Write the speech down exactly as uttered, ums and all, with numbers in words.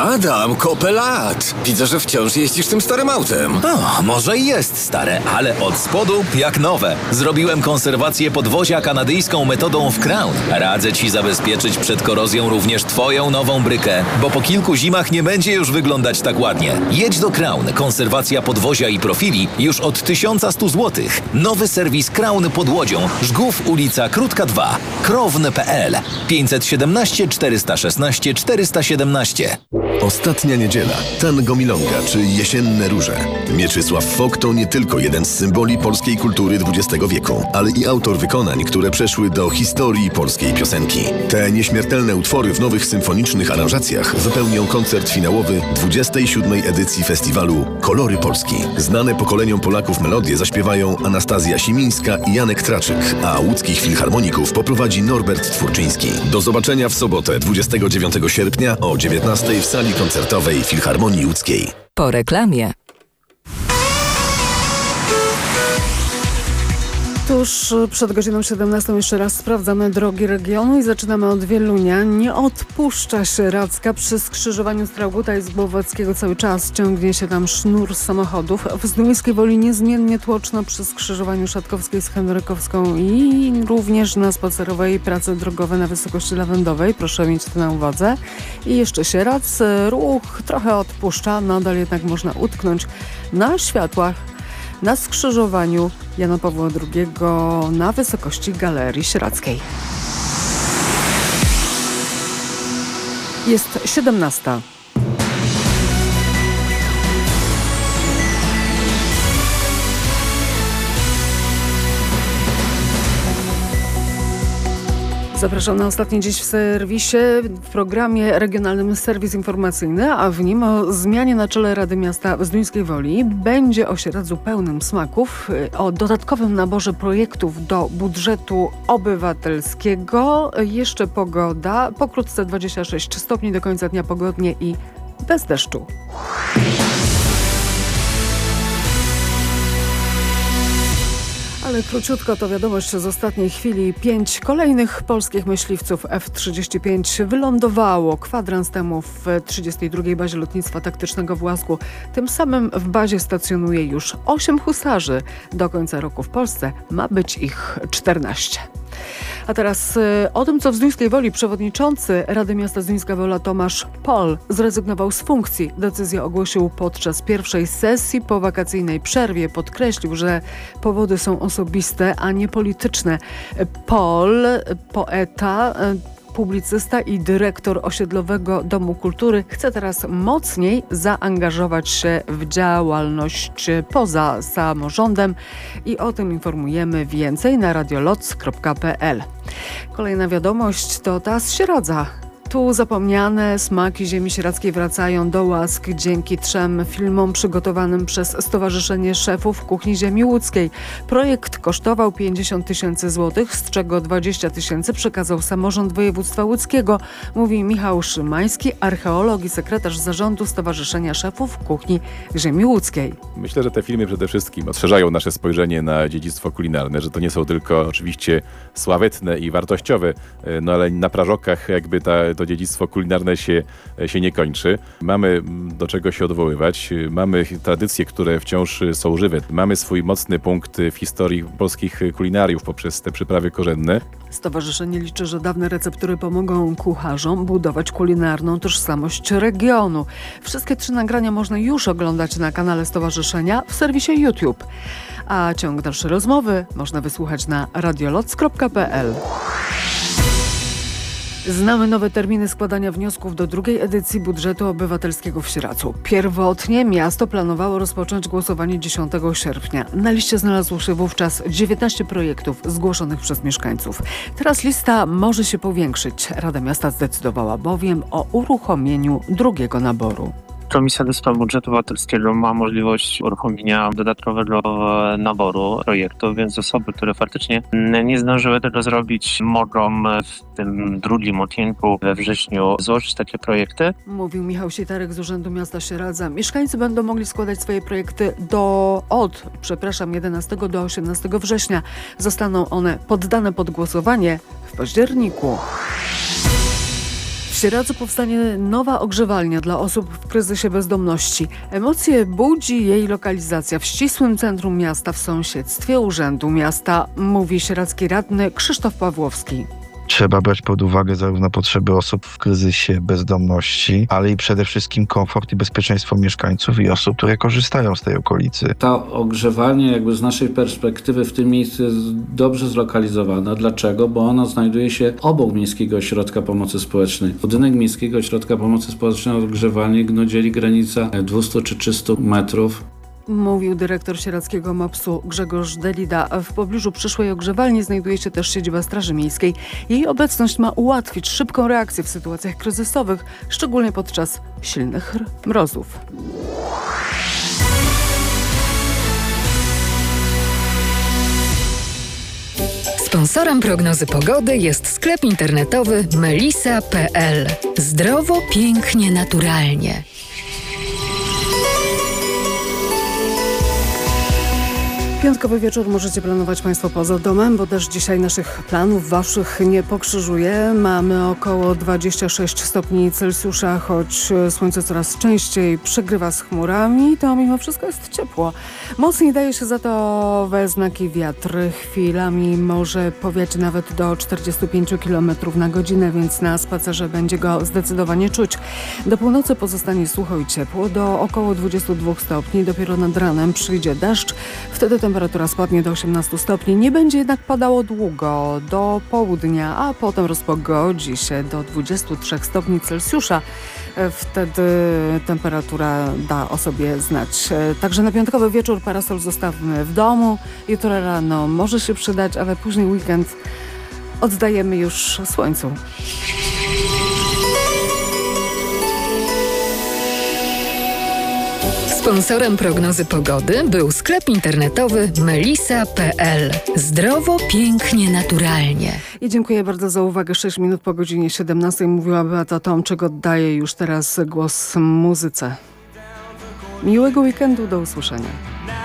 Adam, kopę lat. Widzę, że wciąż jeździsz tym starym autem. O, może i jest stare, ale od spodu jak nowe. Zrobiłem konserwację podwozia kanadyjską metodą w Crown. Radzę ci zabezpieczyć przed korozją również twoją nową brykę, bo po kilku zimach nie będzie już wyglądać tak ładnie. Jedź do Crown. Konserwacja podwozia i profili już od tysiąc sto złotych. Nowy serwis Crown pod Łodzią. Żgów, ulica Krótka dwa. krowny kropka p l pięćset siedemnaście czterysta szesnaście czterysta siedemnaście. Ostatnia niedziela, tango milonga czy jesienne róże. Mieczysław Fok to nie tylko jeden z symboli polskiej kultury dwudziestego wieku, ale i autor wykonań, które przeszły do historii polskiej piosenki. Te nieśmiertelne utwory w nowych symfonicznych aranżacjach wypełnią koncert finałowy dwudziestej siódmej edycji festiwalu Kolory Polski. Znane pokoleniom Polaków melodie zaśpiewają Anastazja Simińska i Janek Traczyk, a łódzkich filharmoników poprowadzi Norbert Twórczyński. Do zobaczenia w sobotę dwudziestego dziewiątego sierpnia o dziewiętnastej w sali koncertowej Filharmonii Łódzkiej. Po reklamie. Tuż przed godziną siedemnastą jeszcze raz sprawdzamy drogi regionu i zaczynamy od Wielunia. Nie odpuszcza się Radzka. Przy skrzyżowaniu Strauguta i Zbłowackiego cały czas ciągnie się tam sznur samochodów. W Zduńskiej Woli niezmiennie tłoczno przy skrzyżowaniu Szatkowskiej z Henrykowską i również na Spacerowej prace drogowe na wysokości Lawendowej. Proszę mieć to na uwadze. I jeszcze Sieradz. Ruch trochę odpuszcza, nadal jednak można utknąć na światłach na skrzyżowaniu Jana Pawła drugiego na wysokości Galerii Sieradzkiej. Jest siedemnasta. Zapraszam na ostatni dziś w serwisie, w programie regionalnym Serwis Informacyjny, a w nim o zmianie na czele Rady Miasta w Zduńskiej Woli. Będzie o Sieradzu pełnym smaków, o dodatkowym naborze projektów do budżetu obywatelskiego. Jeszcze pogoda, pokrótce dwadzieścia sześć stopni, do końca dnia pogodnie i bez deszczu. Ale króciutko to wiadomość z ostatniej chwili. Pięć kolejnych polskich myśliwców F trzydzieści pięć wylądowało kwadrans temu w trzydziestej drugiej bazie lotnictwa taktycznego w Łasku. Tym samym w bazie stacjonuje już osiem husarzy. Do końca roku w Polsce ma być ich czternaście. A teraz y, o tym, co w Zduńskiej Woli przewodniczący Rady Miasta Zduńska Wola Tomasz Pol zrezygnował z funkcji. Decyzję ogłosił podczas pierwszej sesji po wakacyjnej przerwie. Podkreślił, że powody są osobiste, a nie polityczne. Pol, poeta, publicysta i dyrektor Osiedlowego Domu Kultury chce teraz mocniej zaangażować się w działalność poza samorządem i o tym informujemy więcej na radioloc kropka p l. Kolejna wiadomość to ta z Sieradza. Tu zapomniane smaki ziemi sieradzkiej wracają do łask dzięki trzem filmom przygotowanym przez Stowarzyszenie Szefów Kuchni Ziemi Łódzkiej. Projekt kosztował pięćdziesiąt tysięcy złotych, z czego dwadzieścia tysięcy przekazał samorząd województwa łódzkiego, mówi Michał Szymański, archeolog i sekretarz zarządu Stowarzyszenia Szefów Kuchni Ziemi Łódzkiej. Myślę, że te filmy przede wszystkim odszerzają nasze spojrzenie na dziedzictwo kulinarne, że to nie są tylko oczywiście sławetne i wartościowe, no ale na prażokach jakby ta to dziedzictwo kulinarne się, się nie kończy. Mamy do czego się odwoływać. Mamy tradycje, które wciąż są żywe. Mamy swój mocny punkt w historii polskich kulinariów poprzez te przyprawy korzenne. Stowarzyszenie liczy, że dawne receptury pomogą kucharzom budować kulinarną tożsamość regionu. Wszystkie trzy nagrania można już oglądać na kanale Stowarzyszenia w serwisie YouTube. A ciąg dalszej rozmowy można wysłuchać na radioloc kropka p l. Znamy nowe terminy składania wniosków do drugiej edycji budżetu obywatelskiego w Sieradzu. Pierwotnie miasto planowało rozpocząć głosowanie dziesiątego sierpnia. Na liście znalazło się wówczas dziewiętnaście projektów zgłoszonych przez mieszkańców. Teraz lista może się powiększyć. Rada Miasta zdecydowała bowiem o uruchomieniu drugiego naboru. Komisja do Spraw Budżetu Obywatelskiego ma możliwość uruchomienia dodatkowego naboru projektów, więc osoby, które faktycznie nie zdążyły tego zrobić, mogą w tym drugim okienku we wrześniu złożyć takie projekty. Mówił Michał Sitarek z Urzędu Miasta Sieradza. Mieszkańcy będą mogli składać swoje projekty do od, przepraszam, jedenastego do osiemnastego września. Zostaną one poddane pod głosowanie w październiku. W Sieradzu powstanie nowa ogrzewalnia dla osób w kryzysie bezdomności. Emocje budzi jej lokalizacja w ścisłym centrum miasta w sąsiedztwie Urzędu Miasta, mówi sieradzki radny Krzysztof Pawłowski. Trzeba brać pod uwagę zarówno potrzeby osób w kryzysie bezdomności, ale i przede wszystkim komfort i bezpieczeństwo mieszkańców i osób, które korzystają z tej okolicy. Ta ogrzewalnia jakby z naszej perspektywy w tym miejscu jest dobrze zlokalizowana. Dlaczego? Bo ona znajduje się obok Miejskiego Ośrodka Pomocy Społecznej. Budynek Miejskiego Ośrodka Pomocy Społecznej od ogrzewalni no, dzieli granica dwieście czy trzysta metrów. Mówił dyrektor sieradzkiego mopsu Grzegorz Delida. W pobliżu przyszłej ogrzewalni znajduje się też siedziba Straży Miejskiej. Jej obecność ma ułatwić szybką reakcję w sytuacjach kryzysowych, szczególnie podczas silnych mrozów. Sponsorem prognozy pogody jest sklep internetowy melisa kropka pe el. Zdrowo, pięknie, naturalnie. Piątkowy wieczór możecie planować Państwo poza domem, bo też dzisiaj naszych planów, Waszych nie pokrzyżuje. Mamy około dwadzieścia sześć stopni Celsjusza, choć słońce coraz częściej przegrywa z chmurami, to mimo wszystko jest ciepło. Mocniej daje się za to we znaki wiatr. Chwilami może powiać nawet do czterdziestu pięciu kilometrów na godzinę, więc na spacerze będzie go zdecydowanie czuć. Do północy pozostanie sucho i ciepło, do około dwudziestu dwóch stopni. Dopiero nad ranem przyjdzie deszcz, wtedy temperatura spadnie do osiemnastu stopni. Nie będzie jednak padało długo, do południa, a potem rozpogodzi się do dwudziestu trzech stopni Celsjusza. Wtedy temperatura da o sobie znać. Także na piątkowy wieczór parasol zostawmy w domu. Jutro rano może się przydać, ale później weekend oddajemy już słońcu. Sponsorem prognozy pogody był sklep internetowy melisa kropka pe el. Zdrowo, pięknie, naturalnie. I dziękuję bardzo za uwagę. sześć minut po godzinie siedemnastej mówiła Beata Tomczyk. Oddaję już teraz głos muzyce. Miłego weekendu, do usłyszenia.